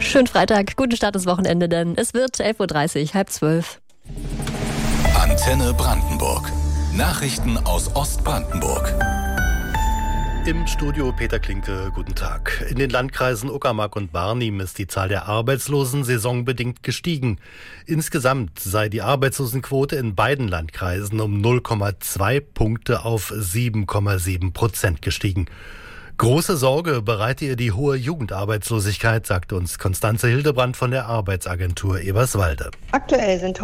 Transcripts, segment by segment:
Schönen Freitag, guten Start ins Wochenende, denn es wird 11.30 Uhr, 11:30. Antenne Brandenburg. Nachrichten aus Ostbrandenburg. Im Studio Peter Klinke, guten Tag. In den Landkreisen Uckermark und Barnim ist die Zahl der Arbeitslosen saisonbedingt gestiegen. Insgesamt sei die Arbeitslosenquote in beiden Landkreisen um 0,2 Punkte auf 7,7% gestiegen. Große Sorge bereite ihr die hohe Jugendarbeitslosigkeit, sagte uns Konstanze Hildebrand von der Arbeitsagentur Eberswalde. Aktuell sind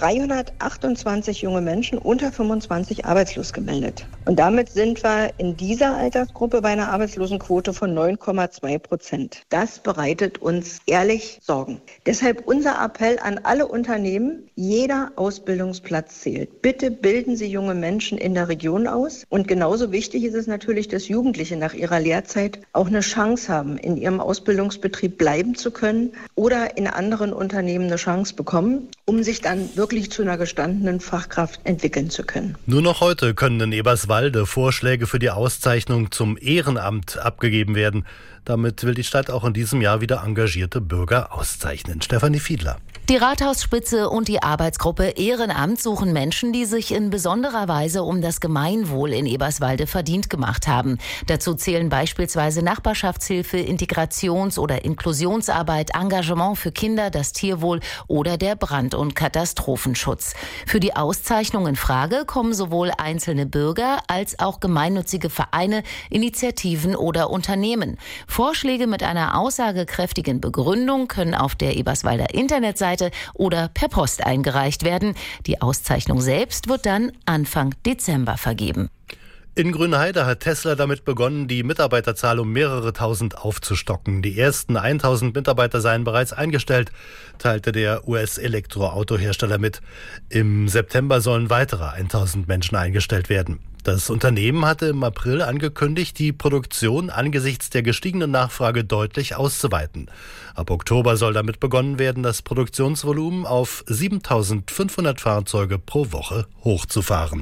1328 junge Menschen unter 25 arbeitslos gemeldet. Und damit sind wir in dieser Altersgruppe bei einer Arbeitslosenquote von 9,2%. Das bereitet uns ehrlich Sorgen. Deshalb unser Appell an alle Unternehmen: Jeder Ausbildungsplatz zählt. Bitte bilden Sie junge Menschen in der Region aus. Und genauso wichtig ist es natürlich, dass Jugendliche nach ihrer Lehrzeit auch eine Chance haben, in ihrem Ausbildungsbetrieb bleiben zu können oder in anderen Unternehmen eine Chance bekommen, um sich dann wirklich zu einer gestandenen Fachkraft entwickeln zu können. Nur noch heute können in Eberswalde Vorschläge für die Auszeichnung zum Ehrenamt abgegeben werden. Damit will die Stadt auch in diesem Jahr wieder engagierte Bürger auszeichnen. Stefanie Fiedler. Die Rathausspitze und die Arbeitsgruppe Ehrenamt suchen Menschen, die sich in besonderer Weise um das Gemeinwohl in Eberswalde verdient gemacht haben. Dazu zählen beispielsweise Nachbarschaftshilfe, Integrations- oder Inklusionsarbeit, Engagement für Kinder, das Tierwohl oder der Brand- und Katastrophenschutz. Für die Auszeichnung in Frage kommen sowohl einzelne Bürger als auch gemeinnützige Vereine, Initiativen oder Unternehmen. Vorschläge mit einer aussagekräftigen Begründung können auf der Eberswalder Internetseite oder per Post eingereicht werden. Die Auszeichnung selbst wird dann Anfang Dezember vergeben. In Grünheide hat Tesla damit begonnen, die Mitarbeiterzahl um mehrere tausend aufzustocken. Die ersten 1000 Mitarbeiter seien bereits eingestellt, teilte der US-Elektroautohersteller mit. Im September sollen weitere 1000 Menschen eingestellt werden. Das Unternehmen hatte im April angekündigt, die Produktion angesichts der gestiegenen Nachfrage deutlich auszuweiten. Ab Oktober soll damit begonnen werden, das Produktionsvolumen auf 7.500 Fahrzeuge pro Woche hochzufahren.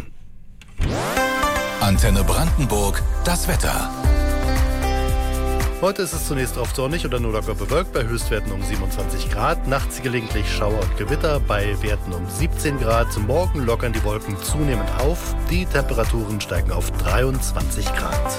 Antenne Brandenburg, das Wetter. Heute ist es zunächst oft sonnig oder nur locker bewölkt, bei Höchstwerten um 27 Grad. Nachts gelegentlich Schauer und Gewitter bei Werten um 17 Grad. Morgen lockern die Wolken zunehmend auf. Die Temperaturen steigen auf 23 Grad.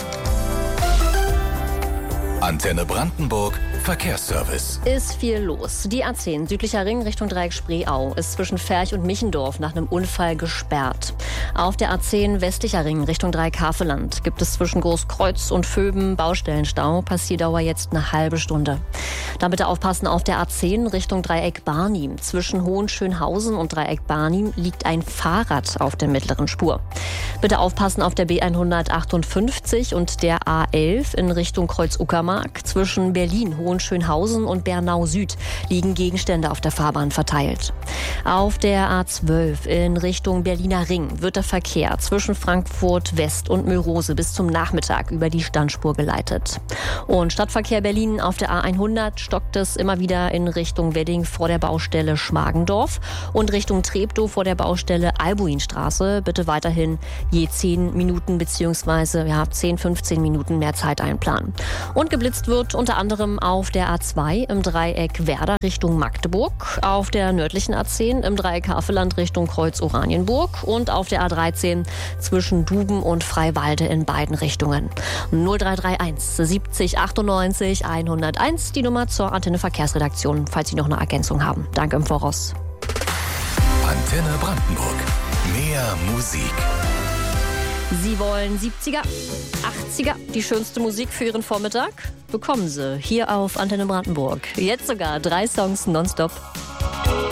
Antenne Brandenburg, Verkehrsservice. Ist viel los. Die A10 südlicher Ring Richtung Dreieck Spreeau ist zwischen Ferch und Michendorf nach einem Unfall gesperrt. Auf der A10 westlicher Ring Richtung Dreieck Havelland gibt es zwischen Großkreuz und Vöben Baustellenstau. Passierdauer jetzt eine halbe Stunde. Dann bitte aufpassen, auf der A10 Richtung Dreieck Barnim. Zwischen Hohenschönhausen und Dreieck Barnim liegt ein Fahrrad auf der mittleren Spur. Bitte aufpassen auf der B158 und der A11 in Richtung Kreuz-Uckermark. Zwischen Berlin, Hohenschönhausen und Bernau Süd liegen Gegenstände auf der Fahrbahn verteilt. Auf der A12 in Richtung Berliner Ring wird der Verkehr zwischen Frankfurt West und Mörose bis zum Nachmittag über die Standspur geleitet. Und Stadtverkehr Berlin auf der A100 stockt es immer wieder in Richtung Wedding vor der Baustelle Schmargendorf und Richtung Treptow vor der Baustelle Albuinstraße. Bitte weiterhin je 10 Minuten bzw. 10-15 Minuten mehr Zeit einplanen. Und geblitzt wird unter anderem auf der A2 im Dreieck Werder Richtung Magdeburg, auf der nördlichen A10 im Dreieck Havelland Richtung Kreuz Oranienburg und auf der A13 zwischen Duben und Freiwalde in beiden Richtungen. 0331 70 98 101 die Nummer zur Antenne Verkehrsredaktion, falls Sie noch eine Ergänzung haben. Danke im Voraus. Antenne Brandenburg. Mehr Musik. Sie wollen 70er, 80er, die schönste Musik für Ihren Vormittag? Bekommen Sie hier auf Antenne Brandenburg. Jetzt sogar 3 Songs nonstop.